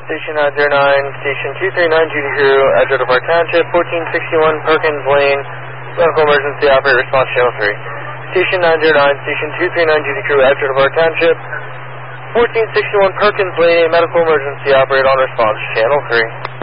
Station 909, Station 239, Judy Crew, Edgewater Park Township, 1461 Perkins Lane, medical emergency, operate response channel 3. Station 909, Station 239, Judy Crew, Edgewater Park Township, 1461 Perkins Lane, medical emergency, operate on response channel 3.